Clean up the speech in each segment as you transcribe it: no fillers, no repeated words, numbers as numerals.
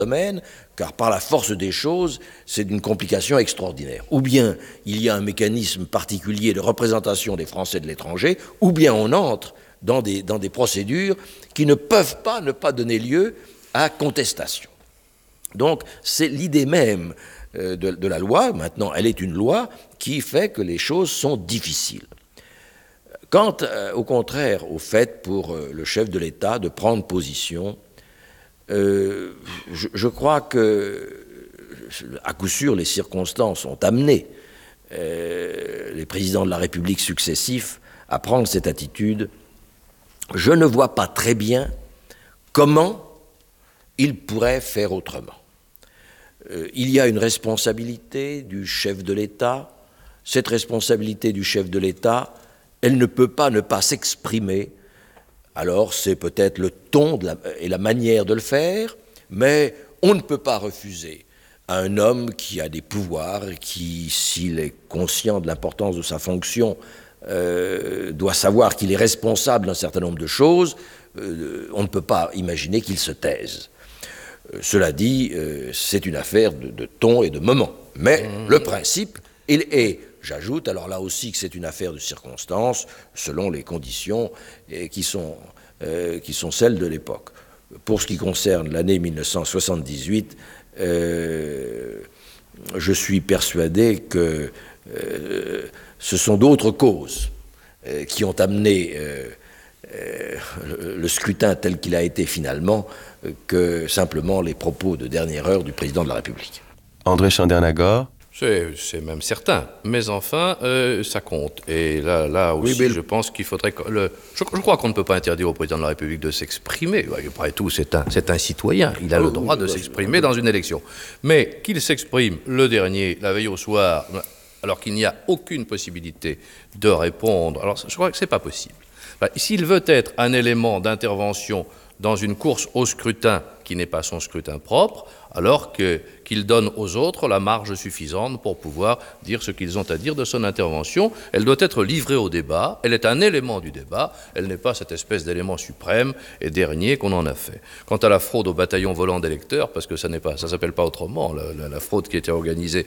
domaine, car par la force des choses, c'est d'une complication extraordinaire. Ou bien il y a un mécanisme particulier de représentation des Français de l'étranger, ou bien on entre dans des procédures qui ne peuvent pas ne pas donner lieu à contestation. Donc c'est l'idée même de la loi, maintenant elle est une loi, qui fait que les choses sont difficiles. Quant au contraire au fait pour le chef de l'État de prendre position, je crois que, à coup sûr, les circonstances ont amené les présidents de la République successifs à prendre cette attitude. Je ne vois pas très bien comment ils pourraient faire autrement. Il y a une responsabilité du chef de l'État. Cette responsabilité du chef de l'État, elle ne peut pas ne pas s'exprimer. Alors c'est peut-être le ton et la manière de le faire, mais on ne peut pas refuser à un homme qui a des pouvoirs, qui, s'il est conscient de l'importance de sa fonction, doit savoir qu'il est responsable d'un certain nombre de choses, on ne peut pas imaginer qu'il se taise. Cela dit, c'est une affaire de ton et de moment. Mais le principe, il est, j'ajoute, alors là aussi que c'est une affaire de circonstances, selon les conditions qui sont celles de l'époque. Pour ce qui concerne l'année 1978, je suis persuadé que ce sont d'autres causes qui ont amené le scrutin tel qu'il a été finalement que simplement les propos de dernière heure du président de la République. André Chandernagor. C'est même certain, mais enfin, ça compte. Et là aussi, oui, je pense qu'il faudrait... Je crois qu'on ne peut pas interdire au président de la République de s'exprimer. Après tout, c'est un citoyen. Il a le droit de s'exprimer dans une élection. Mais qu'il s'exprime le dernier, la veille au soir, alors qu'il n'y a aucune possibilité de répondre, alors je crois que ce n'est pas possible. S'il veut être un élément d'intervention dans une course au scrutin qui n'est pas son scrutin propre, alors qu'il donne aux autres la marge suffisante pour pouvoir dire ce qu'ils ont à dire de son intervention. Elle doit être livrée au débat, elle est un élément du débat, elle n'est pas cette espèce d'élément suprême et dernier qu'on en a fait. Quant à la fraude au bataillon volant d'électeurs, parce que ça s'appelle pas autrement, la fraude qui était organisée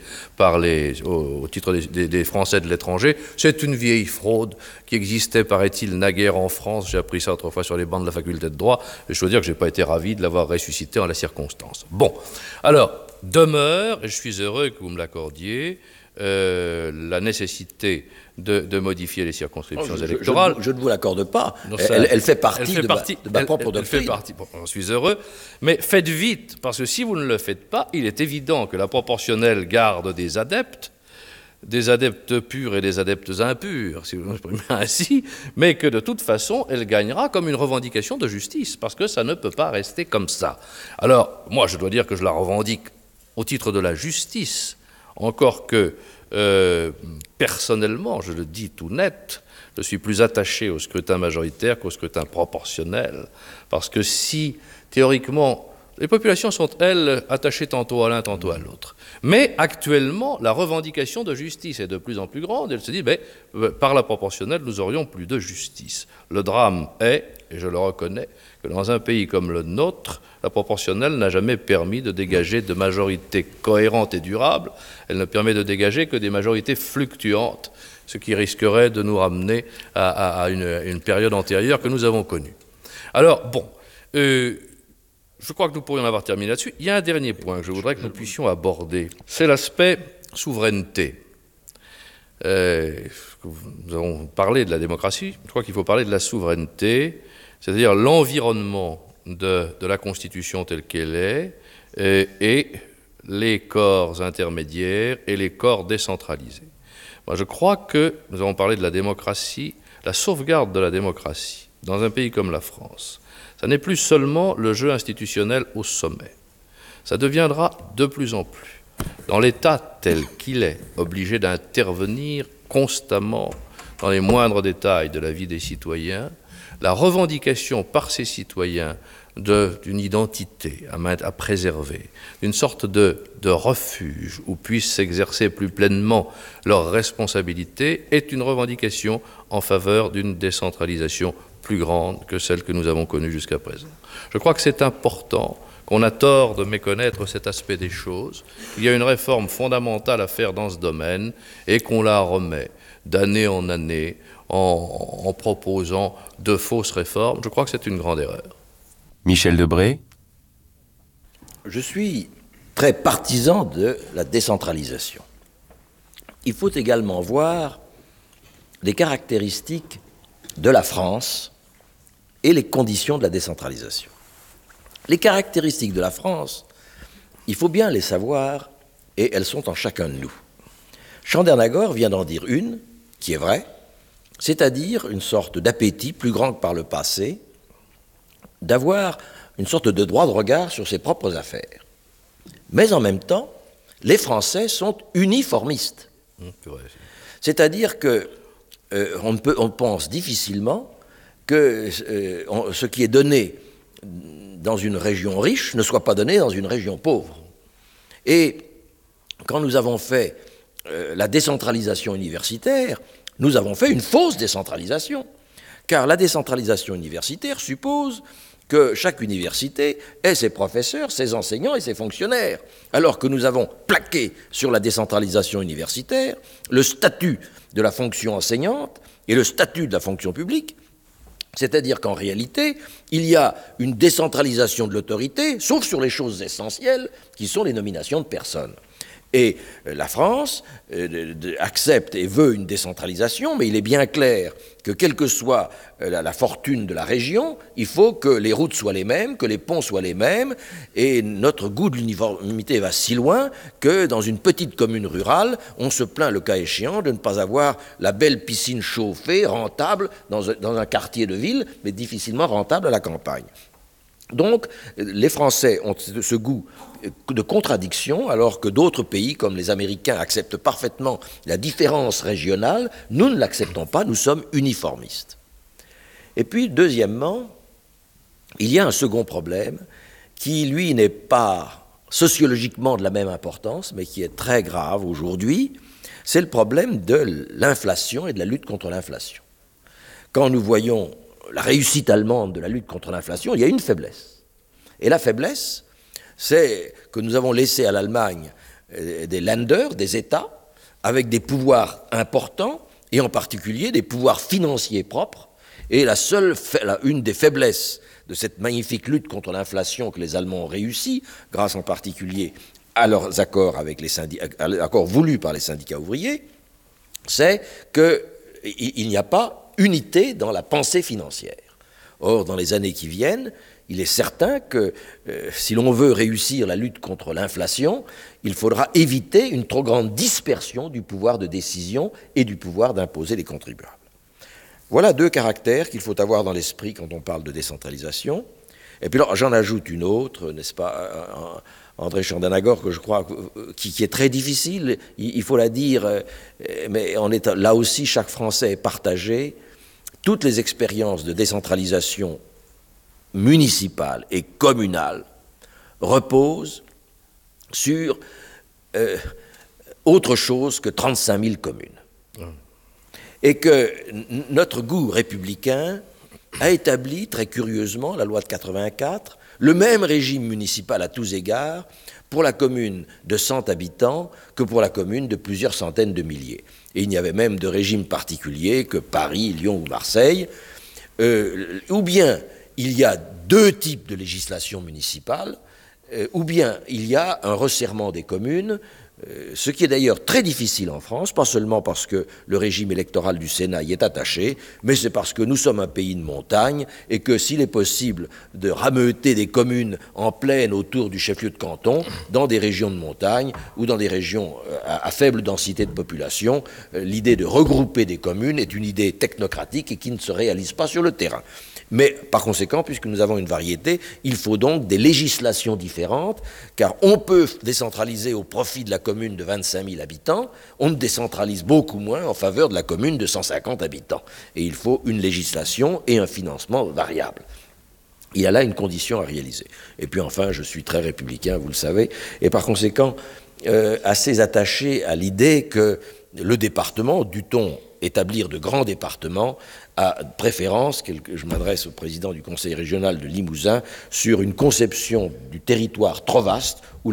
au titre des Français de l'étranger, c'est une vieille fraude qui existait, paraît-il, naguère en France. J'ai appris ça autrefois sur les bancs de la faculté de droit, et je dois dire que je n'ai pas été ravi de l'avoir ressuscité en la circonstance. Bon, alors, demeure, et je suis heureux que vous me l'accordiez, la nécsécité de modifier les circonscriptions électorales. Je ne vous l'accorde pas. Elle fait partie de ma propre doctrine. Elle fait partie. Bon, j'en suis heureux. Mais faites vite, parce que si vous ne le faites pas, il est évident que la proportionnelle garde des adeptes purs et des adeptes impurs, si vous m'exprimez ainsi, mais que de toute façon, elle gagnera comme une revendication de justice, parce que ça ne peut pas rester comme ça. Alors, moi, je dois dire que je la revendique au titre de la justice, encore que, personnellement, je le dis tout net, je suis plus attaché au scrutin majoritaire qu'au scrutin proportionnel, parce que si, théoriquement, les populations sont, elles, attachées tantôt à l'un, tantôt à l'autre. Mais actuellement, la revendication de justice est de plus en plus grande. Elle se dit, par la proportionnelle, nous aurions plus de justice. Le drame est, et je le reconnais, que dans un pays comme le nôtre, la proportionnelle n'a jamais permis de dégager de majorités cohérentes et durables. Elle ne permet de dégager que des majorités fluctuantes, ce qui risquerait de nous ramener à une période antérieure que nous avons connue. Alors, bon... je crois que nous pourrions avoir terminé là-dessus. Il y a un dernier point que je voudrais que nous puissions aborder. C'est l'aspect souveraineté. Nous avons parlé de la démocratie. Je crois qu'il faut parler de la souveraineté, c'est-à-dire l'environnement de la Constitution telle qu'elle est et les corps intermédiaires et les corps décentralisés. Moi, je crois que nous avons parlé de la démocratie, la sauvegarde de la démocratie dans un pays comme la France. Ça n'est plus seulement le jeu institutionnel au sommet. Ça deviendra de plus en plus, dans l'État tel qu'il est, obligé d'intervenir constamment dans les moindres détails de la vie des citoyens, la revendication par ces citoyens d'une identité à préserver, d'une sorte de refuge où puissent s'exercer plus pleinement leurs responsabilités, est une revendication en faveur d'une décentralisation plus grande que celle que nous avons connue jusqu'à présent. Je crois que c'est important qu'on a tort de méconnaître cet aspect des choses. Il y a une réforme fondamentale à faire dans ce domaine et qu'on la remet d'année en année en proposant de fausses réformes. Je crois que c'est une grande erreur. Michel Debré. Je suis très partisan de la décentralisation. Il faut également voir les caractéristiques de la France et les conditions de la décentralisation. Les caractéristiques de la France, il faut bien les savoir, et elles sont en chacun de nous. Chandernagor vient d'en dire une, qui est vraie, c'est-à-dire une sorte d'appétit plus grand que par le passé, d'avoir une sorte de droit de regard sur ses propres affaires. Mais en même temps, les Français sont uniformistes. C'est-à-dire que on pense difficilement que ce qui est donné dans une région riche ne soit pas donné dans une région pauvre. Et quand nous avons fait la décentralisation universitaire, nous avons fait une fausse décentralisation. Car la décentralisation universitaire suppose que chaque université ait ses professeurs, ses enseignants et ses fonctionnaires, alors que nous avons plaqué sur la décentralisation universitaire le statut de la fonction enseignante et le statut de la fonction publique, c'est-à-dire qu'en réalité, il y a une décentralisation de l'autorité, sauf sur les choses essentielles, qui sont les nominations de personnes. Et la France accepte et veut une décentralisation, mais il est bien clair que quelle que soit la fortune de la région, il faut que les routes soient les mêmes, que les ponts soient les mêmes, et notre goût de l'uniformité va si loin que dans une petite commune rurale, on se plaint le cas échéant de ne pas avoir la belle piscine chauffée, rentable, dans un quartier de ville, mais difficilement rentable à la campagne. Donc, les Français ont ce goût de contradiction, alors que d'autres pays, comme les Américains, acceptent parfaitement la différence régionale. Nous ne l'acceptons pas, nous sommes uniformistes. Et puis, deuxièmement, il y a un second problème qui, lui, n'est pas sociologiquement de la même importance, mais qui est très grave aujourd'hui, c'est le problème de l'inflation et de la lutte contre l'inflation. Quand nous voyons la réussite allemande de la lutte contre l'inflation, il y a une faiblesse. Et la faiblesse, c'est que nous avons laissé à l'Allemagne des Länder, des États, avec des pouvoirs importants, et en particulier des pouvoirs financiers propres. Et une des faiblesses de cette magnifique lutte contre l'inflation que les Allemands ont réussi, grâce en particulier à leurs accords avec les accords voulus par les syndicats ouvriers, c'est qu'il n'y a pas unité dans la pensée financière. Or, dans les années qui viennent, il est certain que si l'on veut réussir la lutte contre l'inflation, il faudra éviter une trop grande dispersion du pouvoir de décision et du pouvoir d'imposer les contribuables. Voilà deux caractères qu'il faut avoir dans l'esprit quand on parle de décentralisation. Et puis j'en ajoute une autre, n'est-ce pas, André Chandernagor, que je crois qui est très difficile, il faut la dire, mais là aussi chaque Français est partagé. Toutes les expériences de décentralisation municipale et communale reposent sur autre chose que 35 000 communes. Et que notre goût républicain a établi, très curieusement, la loi de 84, le même régime municipal à tous égards pour la commune de 100 habitants que pour la commune de plusieurs centaines de milliers. Et il n'y avait même de régime particulier que Paris, Lyon ou Marseille. Ou bien il y a deux types de législation municipale, ou bien il y a un resserrement des communes, ce qui est d'ailleurs très difficile en France, pas seulement parce que le régime électoral du Sénat y est attaché, mais c'est parce que nous sommes un pays de montagne et que s'il est possible de rameuter des communes en plaine autour du chef-lieu de canton, dans des régions de montagne ou dans des régions à faible densité de population, l'idée de regrouper des communes est une idée technocratique et qui ne se réalise pas sur le terrain. Mais par conséquent, puisque nous avons une variété, il faut donc des législations différentes, car on peut décentraliser au profit de la commune de 25 000 habitants, on ne décentralise beaucoup moins en faveur de la commune de 150 habitants. Et il faut une législation et un financement variable. Il y a là une condition à réaliser. Et puis enfin, je suis très républicain, vous le savez, et par conséquent, assez attaché à l'idée que le département, dût-on établir de grands départements, à préférence, je m'adresse au président du conseil régional de Limousin, sur une conception du territoire trop vaste, où